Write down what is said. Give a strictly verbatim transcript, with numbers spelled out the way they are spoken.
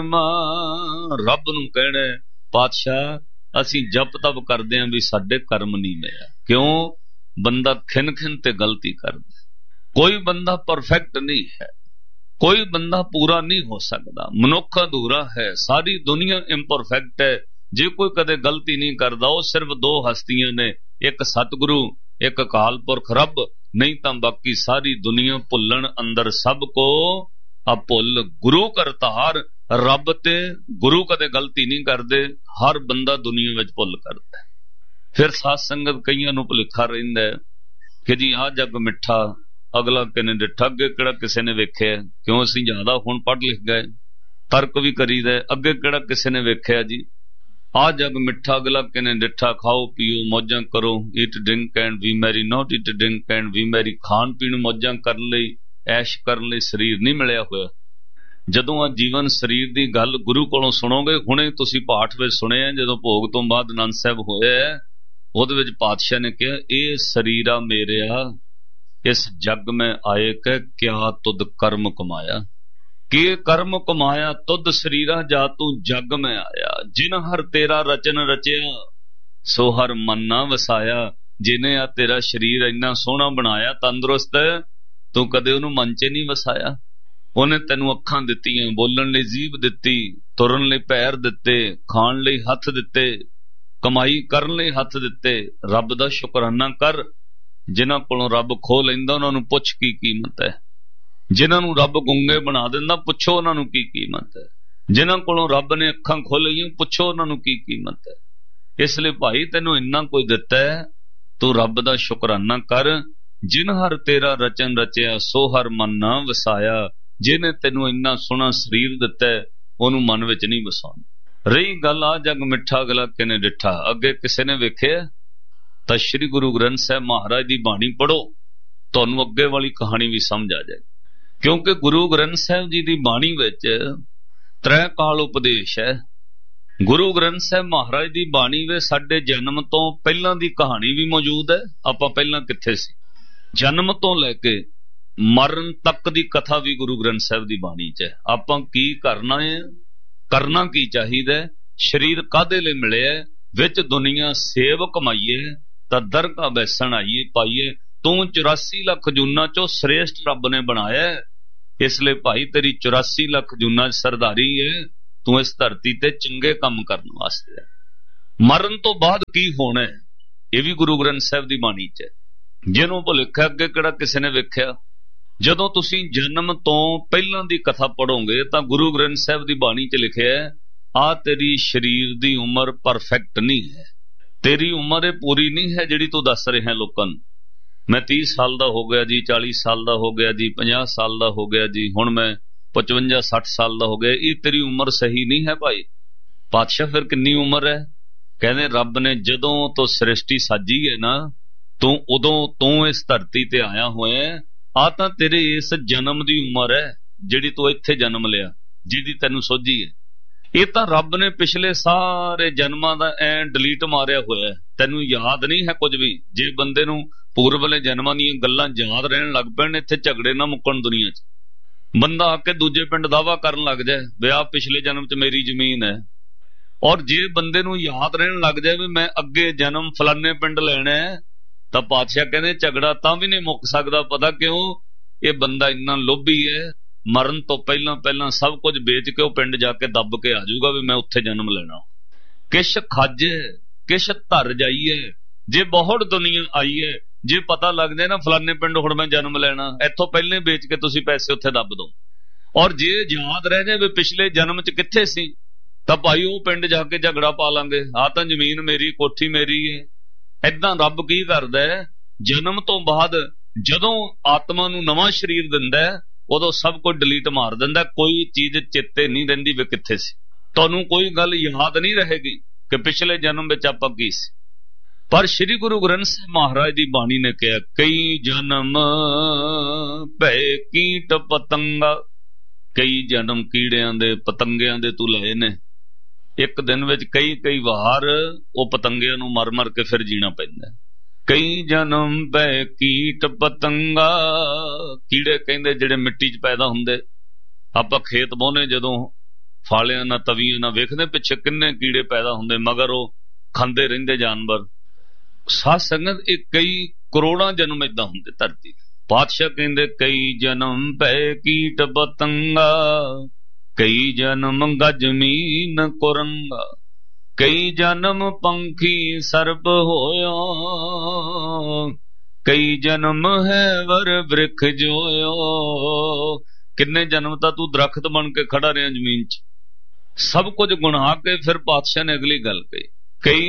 रब नूं कहना पातशाह असीं जप तप करदे हां भी साडे कर्म नहीं मिले। क्यों? बंदा खिन खिन ते गलती करदा। कोई बंदा परफेक्ट नहीं है, कोई बंदा पूरा नहीं हो सकता। मनुख अधूरा है, सारी दुनिया इम्परफेक्ट है। जे कोई कदे गलती नहीं करता, वो सिर्फ दो हस्तियां ने, एक सतगुरु एक अकाल पुरख रब, नहीं तो बाकी सारी दुनिया भुलन अंदर सबको आ भुल। गुरु करतार रब ते गुरु कदे गलती नहीं करते, हर बंदा दुनिया विच भुल करता है। फिर साध संगत कईयां नूं भुलेखा रहिंदा है कि जी आ जग मिठा अगला किने डिठा, अगे किहड़ा किसी ने वेख्या। क्यों? असीं ज्यादा हुण पढ़ लिख गए, तर्क भी करीदा, अगे किहड़ा किसी ने वेख्या जी। आ जग मिठा अगला किने डिठा, खाओ पीओ मौजां करो, eat drink and we Mary, not eat drink and we Mary. खाण पीण मौजां करन लई, ऐश करन लई शरीर नहीं मिलिया होया। जदों आ जीवन शरीर दी गल गुरु कोलों सुणोगे, हुणे तुसीं पाठ विच सुणिया, जदों भोग तो बाद आनंद साहिब होया, ਉਹਦੇ ਵਿੱਚ पातशाह ने कहा ਇਹ शरीरा मेरिया इस जग में आए कै क्या तुद कर्म कमाया। के कर्म कमाया तुद शरीरा जा तू जग में आया। जिन हर तेरा रचन रचिया सो हर मन ना वसाया। जिन्हें आ तेरा शरीर इन्ना सोहना बनाया तंदुरुस्त, तू कदे उन्होंने मन च नहीं वसाया। उन्हें तेनू अखां दित्तियां, बोलण लई जीभ दित्ती, तुरन लई पैर दित्ते, खाण लई हथ दित्ते, कमाई करन लई हथ दित्ते। रब दा शुकराना कर। जिन्हां कोलों रब खो लैंदा उन्हां नूं पुछ की कीमत है। जिन्हां नूं रब गुंगे बना दिंदा पुछो उन्हां नूं की कीमत है। जिन्हां कोलों रब ने अखां खोलियां पुछो उन्हां नूं की कीमत है। इसलिए भाई तैनूं इन्ना कोई दिता है, तू रब दा शुकराना कर। जिन हर तेरा रचन रचिया सो हर मन ना वसाया। जिन्हें तैनूं इन्ना सोहना शरीर दिता है उहनूं मन विच नहीं वसाउंदा। रही गल आ जग मिठा अगला किने डिठा, अगे किसी ने वेख्या तां श्री गुरु ग्रंथ साहिब महाराज दी बाणी पढ़ो, तुहानूं अगे वाली कहानी भी समझ आ जाए। क्योंकि गुरु ग्रंथ साहिब जी दी बाणी विच त्रै काल उपदेश है। गुरु ग्रंथ साहिब महाराज दी बाणी विच साडे जन्म तो पहलां दी कहानी भी मौजूद है। आपां पहलां कित्थे सी, जन्म तो लैके मरण तक दी कथा भी गुरु ग्रंथ साहिब दी बाणी च है। आपां की करना है, करना की चाहिए, शरीर कादे ले मिले, विच दुनिया सेव कमाईए तां दरगाह बैसन आईए पाईए। तू चौरासी लख जूना चो श्रेष्ठ रब ने बनाया, इसलिए भाई तेरी चौरासी लख जूना सरदारी है। तू इस धरती ते चंगे काम करने वास्ते है। मरण तो बाद की होना है यह भी गुरु ग्रंथ साहिब दी बाणी च है। जिन्हों भुलेखा अगे किहड़ा किसी ने वेख्या। जदों तुसीं जन्म तो पहलां दी कथा पढ़ोगे तां गुरु ग्रंथ साहिब दी बाणी च लिखिआ है, आ तेरी शरीर दी उम्र परफेक्ट नहीं है, तेरी उम्र पूरी नहीं है जिहड़ी तू दस रहा लोकां नूं। मैं तीस साल दा हो गया जी, चालीस साल दा हो गया जी, पचास साल दा हो गया जी, हुण मैं पचवंजा सठ साल दा हो गया। ये तेरी उम्र सही नहीं है भाई। पातशाह फिर कितनी उम्र है? कहने रब ने जदों तो सृष्टि साजी है ना, तू उदों तू इस धरती ते आया होया। आ तां तेरे इस जन्म दी उम्र है जिहड़ी तू इत्थे जन्म लिया, जिहदी तैनूं सोझी है। ये तां रब ने पिछले सारे जन्मां दा ऐ डिलीट मारिया होया है, तैनूं याद नहीं है कुछ भी। जे बंदे नूं पूर्वले जन्मां दीयां गल्लां याद रहन लग पैण, इत्थे झगड़े ना मुक्कण दुनिया च। बंदा आके दूजे पिंड दावा करन लग जाए वे आ पिछले जन्म च मेरी जमीन है। और जे बंदे नूं याद रहन लग जाए भी मैं अगे जन्म फलाने पिंड लैणा है, तां पातशाह कहने झगड़ा तां भी नहीं मुक सकदा। पता क्यों? ये बंदा इन्ना लोभी है, मरण तो पहला पहला सब कुछ बेच के वो पिंड जाके दब के आ जाऊगा भी मैं उत्थे जन्म लेना। किश खज किश धर जाइए, जे बहुत दुनिया आई है, जे पता लग जाए ना फलाने पिंड हुण मैं जन्म लेना, इत्थों पहले बेच के तुसीं पैसे उत्थे दब दो। और जे याद रह जाए भी पिछले जन्म च कित्थे सी, तां भाई वो पिंड जाके झगड़ा पा लांगे, आ तां जमीन मेरी कोठी मेरी है। इदां रब की करदा है, जन्म तो बाद जदों आत्मा नूं नवां शरीर दिंदा है उदों सब कुछ डिलीट मार दिंदा। कोई चीज चेते नहीं रहिंदी वे कित्थे सी। तुहानूं कोई गल याद नहीं रहेगी कि पिछले जन्म विच आपां की सी। पर श्री गुरु ग्रंथ साहिब महाराज दी बाणी ने कहा, कई जन्म भय कीट पतंगा। कई जन्म कीड़ियां दे पतंगियां दे तू लए ने। एक दिन विच कई कई वार वो पतंगियां नूं मर मर के फिर जीना पैंदा। कई जन्म पै कीट पतंगा। कीड़े कहंदे जिहड़े मिट्टी च पैदा हुंदे। आपां खेत बोने जदों ਫਾਲਿਆਂ ਨਾ ਤਵੀਆਂ ਨਾ, ਵੇਖਦੇ ਪਿੱਛੇ ਕਿੰਨੇ ਕੀੜੇ ਪੈਦਾ ਹੁੰਦੇ, ਮਗਰ ਉਹ ਖਾਂਦੇ ਰਹਿੰਦੇ ਜਾਨਵਰ। ਸਾਧ ਸੰਗਤ ਇਹ ਕਈ ਕਰੋੜਾਂ ਜਨਮ ਏਦਾਂ ਹੁੰਦੇ ਧਰਤੀ। ਪਾਤਸ਼ਾਹ ਕਹਿੰਦੇ ਕਈ ਜਨਮ ਪੈ ਕੀਟ ਪਤੰਗਾ, ਕਈ ਜਨਮ ਗਜਮੀਨ ਕੁਰੰਗਾ, ਕਈ ਜਨਮ ਪੰਖੀ ਸਰਬ ਹੋਇਆ, ਕਈ ਜਨਮ ਹੈ ਵਰ ਬ੍ਰਿਖ ਜੋਇਆ। ਕਿੰਨੇ ਜਨਮ ਤਾਂ ਤੂੰ ਦਰਖਤ ਬਣ ਕੇ ਖੜਾ ਰਿਹਾ ਜ਼ਮੀਨ 'ਚ। ਸਭ ਕੁਝ ਗੁਣਾ ਕੇ ਫਿਰ ਪਾਤਸ਼ਾਹ ਨੇ ਅਗਲੀ ਗੱਲ ਕਹੀ, ਕਈ